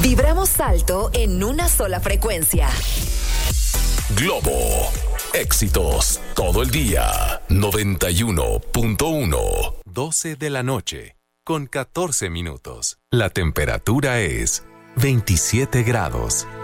Vibramos alto en una sola frecuencia. Globo. Éxitos todo el día. 91.1. 12 de la noche, con 14 minutos. La temperatura es 27 grados.